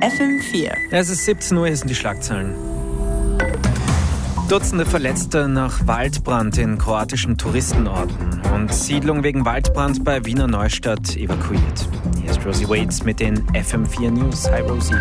FM4. Es ist 17 Uhr, hier sind die Schlagzeilen. Dutzende Verletzte nach Waldbrand in kroatischen Touristenorten und Siedlung wegen Waldbrand bei Wiener Neustadt evakuiert. Hier ist Rosie Waits mit den FM4 News. Hi Rosie.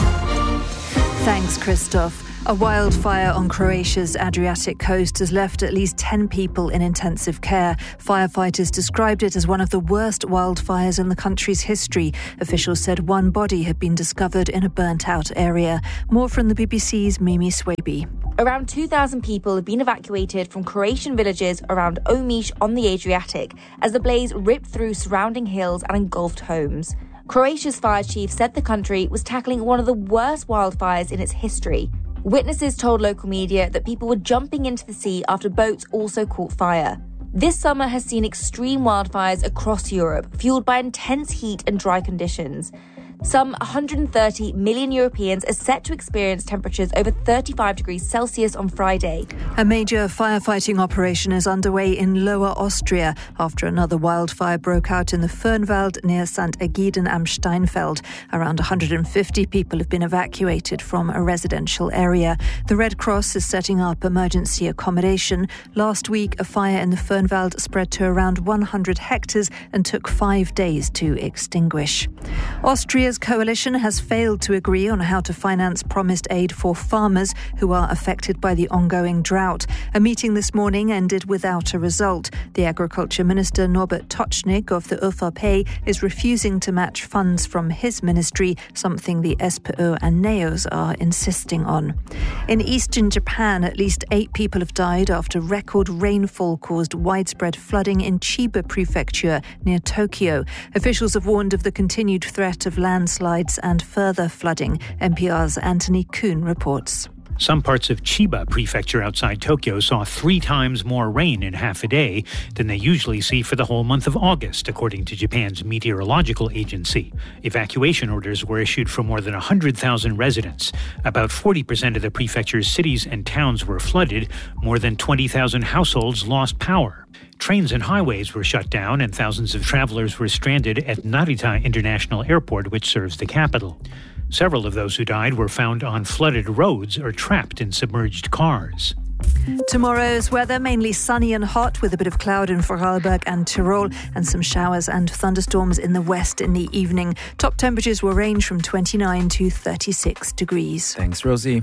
Thanks, Christoph. A wildfire on Croatia's Adriatic coast has left at least 10 people in intensive care. Firefighters described it as one of the worst wildfires in the country's history. Officials said one body had been discovered in a burnt-out area. More from the BBC's Mimi Swaby. Around 2,000 people have been evacuated from Croatian villages around Omiš on the Adriatic as the blaze ripped through surrounding hills and engulfed homes. Croatia's fire chief said the country was tackling one of the worst wildfires in its history. Witnesses told local media that people were jumping into the sea after boats also caught fire. This summer has seen extreme wildfires across Europe, fueled by intense heat and dry conditions. Some 130 million Europeans are set to experience temperatures over 35 degrees Celsius on Friday. A major firefighting operation is underway in Lower Austria after another wildfire broke out in the Fernwald near St. Egiden am Steinfeld. Around 150 people have been evacuated from a residential area. The Red Cross is setting up emergency accommodation. Last week, a fire in the Fernwald spread to around 100 hectares and took 5 days to extinguish. Austria's coalition has failed to agree on how to finance promised aid for farmers who are affected by the ongoing drought. A meeting this morning ended without a result. The Agriculture Minister Norbert Tocznik of the ÖVP is refusing to match funds from his ministry, something the SPÖ and NEOS are insisting on. In eastern Japan, at least 8 people have died after record rainfall caused widespread flooding in Chiba Prefecture near Tokyo. Officials have warned of the continued threat of landslides and further flooding. NPR's Anthony Kuhn reports. Some parts of Chiba Prefecture outside Tokyo saw 3 times more rain in half a day than they usually see for the whole month of August, according to Japan's meteorological agency. Evacuation orders were issued for more than 100,000 residents. About 40% of the prefecture's cities and towns were flooded. More than 20,000 households lost power. Trains and highways were shut down and thousands of travelers were stranded at Narita International Airport, which serves the capital. Several of those who died were found on flooded roads or trapped in submerged cars. Tomorrow's weather, mainly sunny and hot with a bit of cloud in Vorarlberg and Tyrol and some showers and thunderstorms in the west in the evening. Top temperatures will range from 29 to 36 degrees. Thanks, Rosie.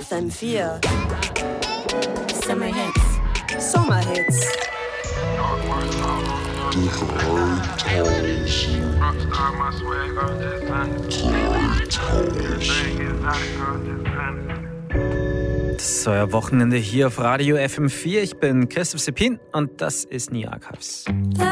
FM4. Summer Hits. Sommer Hits. Das ist euer Wochenende hier auf Radio FM4. Ich bin Christoph Seppin und das ist Nia Archives.